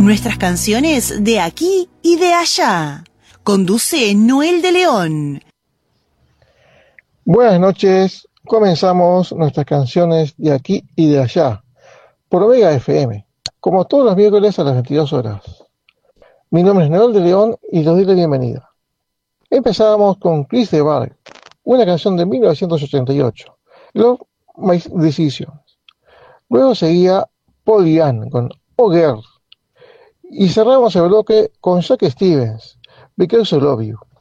Nuestras canciones de aquí y de allá. Conduce Noel de León. Buenas noches, comenzamos nuestras canciones de aquí y de allá, por Omega FM, como todos los miércoles a las 22 horas. Mi nombre es Noel de León y les doy la bienvenida. Empezábamos con Chris de Burgh, una canción de 1988, Love My Decisions. Luego seguía Paul Young con Oh Girl. Y cerramos el bloque con Jack Stevens, Because I Love You.